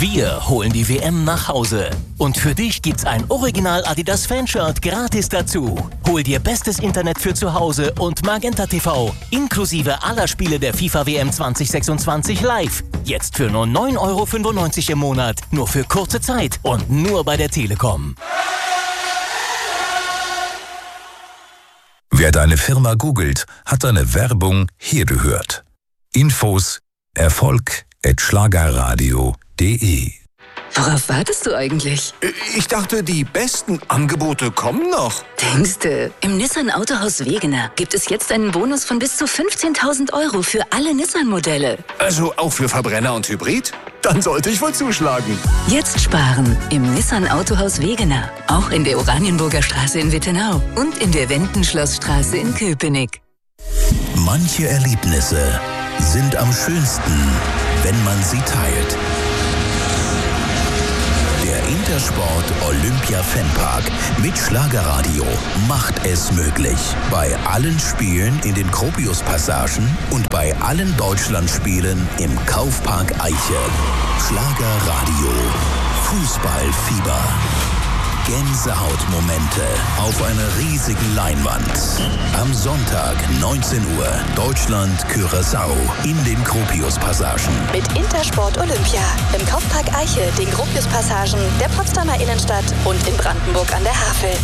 Wir holen die WM nach Hause. Und für dich gibt's ein Original Adidas Fanshirt gratis dazu. Hol dir bestes Internet für zu Hause und Magenta TV, inklusive aller Spiele der FIFA WM 2026 live. Jetzt für nur 9,95 € im Monat, nur für kurze Zeit und nur bei der Telekom. Wer deine Firma googelt, hat deine Werbung hier gehört. Infos erfolg@schlagerradio.de. Worauf wartest du eigentlich? Ich dachte, die besten Angebote kommen noch. Denkste, im Nissan Autohaus Wegener gibt es jetzt einen Bonus von bis zu 15.000 € für alle Nissan-Modelle. Also auch für Verbrenner und Hybrid? Dann sollte ich wohl zuschlagen. Jetzt sparen im Nissan Autohaus Wegener. Auch in der Oranienburger Straße in Wittenau und in der Wendenschlossstraße in Köpenick. Manche Erlebnisse sind am schönsten, wenn man sie teilt. Der Intersport Olympia Fanpark mit Schlagerradio macht es möglich. Bei allen Spielen in den Gropius-Passagen und bei allen Deutschlandspielen im Kaufpark Eiche. Schlagerradio. Fußballfieber. Gänsehautmomente auf einer riesigen Leinwand. Am Sonntag, 19 Uhr, Deutschland-Curaçao in den Gropius-Passagen. Mit Intersport Olympia im Kaufpark Eiche, den Gropius-Passagen, der Potsdamer Innenstadt und in Brandenburg an der Havel.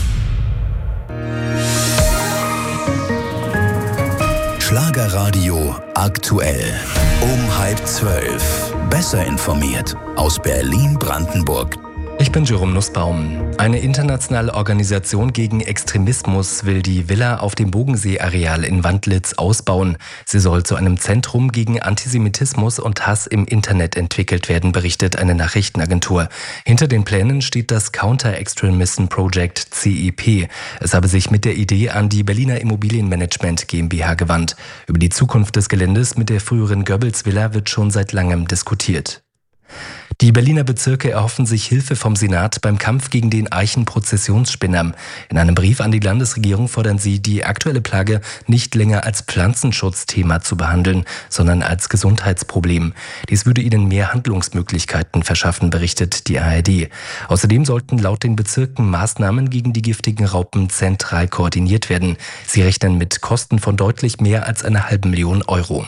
Schlagerradio aktuell. Um 11:30. Besser informiert aus Berlin-Brandenburg. Ich bin Jerome Nussbaum. Eine internationale Organisation gegen Extremismus will die Villa auf dem Bogensee-Areal in Wandlitz ausbauen. Sie soll zu einem Zentrum gegen Antisemitismus und Hass im Internet entwickelt werden, berichtet eine Nachrichtenagentur. Hinter den Plänen steht das Counter-Extremism Project CEP. Es habe sich mit der Idee an die Berliner Immobilienmanagement GmbH gewandt. Über die Zukunft des Geländes mit der früheren Goebbels-Villa wird schon seit langem diskutiert. Die Berliner Bezirke erhoffen sich Hilfe vom Senat beim Kampf gegen den Eichenprozessionsspinner. In einem Brief an die Landesregierung fordern sie, die aktuelle Plage nicht länger als Pflanzenschutzthema zu behandeln, sondern als Gesundheitsproblem. Dies würde ihnen mehr Handlungsmöglichkeiten verschaffen, berichtet die ARD. Außerdem sollten laut den Bezirken Maßnahmen gegen die giftigen Raupen zentral koordiniert werden. Sie rechnen mit Kosten von deutlich mehr als 500.000 €.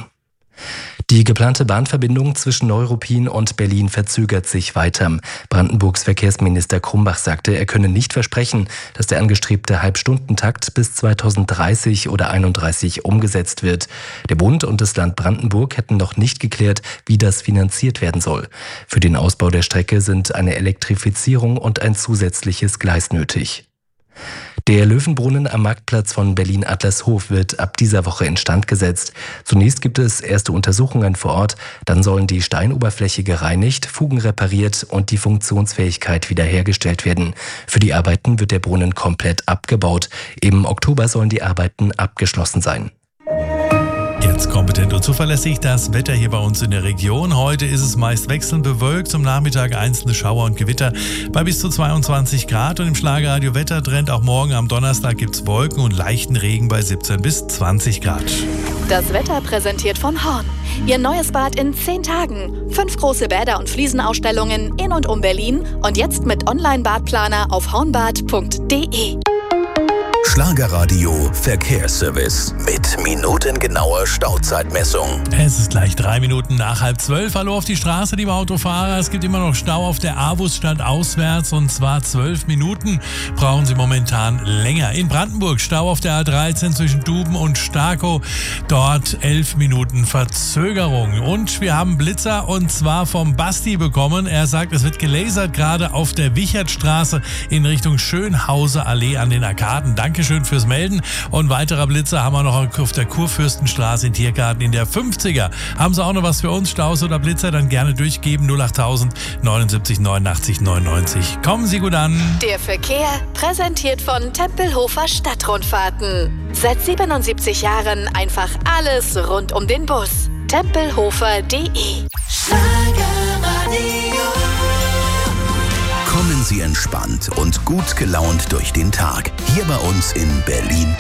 Die geplante Bahnverbindung zwischen Neuruppin und Berlin verzögert sich weiter. Brandenburgs Verkehrsminister Krumbach sagte, er könne nicht versprechen, dass der angestrebte Halbstundentakt bis 2030 oder 31 umgesetzt wird. Der Bund und das Land Brandenburg hätten noch nicht geklärt, wie das finanziert werden soll. Für den Ausbau der Strecke sind eine Elektrifizierung und ein zusätzliches Gleis nötig. Der Löwenbrunnen am Marktplatz von Berlin-Adlershof wird ab dieser Woche instand gesetzt. Zunächst gibt es erste Untersuchungen vor Ort, dann sollen die Steinoberfläche gereinigt, Fugen repariert und die Funktionsfähigkeit wiederhergestellt werden. Für die Arbeiten wird der Brunnen komplett abgebaut. Im Oktober sollen die Arbeiten abgeschlossen sein. Jetzt kompetent und zuverlässig das Wetter hier bei uns in der Region. Heute ist es meist wechselnd bewölkt, zum Nachmittag einzelne Schauer und Gewitter bei bis zu 22 Grad. Und im Schlagerradio Wettertrend auch morgen am Donnerstag gibt es Wolken und leichten Regen bei 17 bis 20 Grad. Das Wetter präsentiert von Horn. Ihr neues Bad in 10 Tagen. 5 große Bäder und Fliesenausstellungen in und um Berlin. Und jetzt mit Online-Badplaner auf hornbad.de. Schlagerradio Verkehrsservice mit minutengenauer Stauzeitmessung. Es ist gleich 3 Minuten nach 11:30. Hallo auf die Straße, liebe Autofahrer. Es gibt immer noch Stau auf der AWUS stadtauswärts und zwar 12 Minuten brauchen Sie momentan länger. In Brandenburg Stau auf der A13 zwischen Duben und Starkow. Dort 11 Minuten Verzögerung. Und wir haben Blitzer und zwar vom Basti bekommen. Er sagt, es wird gelasert gerade auf der Wichertstraße in Richtung Schönhauser Allee an den Arkaden. Dankeschön fürs Melden. Und weiterer Blitzer haben wir noch auf der Kurfürstenstraße in Tiergarten in der 50er. Haben Sie auch noch was für uns, Staus oder Blitzer? Dann gerne durchgeben. 08000 79 89 99. Kommen Sie gut an. Der Verkehr präsentiert von Tempelhofer Stadtrundfahrten. Seit 77 Jahren einfach alles rund um den Bus. Tempelhofer.de. Kommen Sie entspannt und gut gelaunt durch den Tag. Hier bei uns in Berlin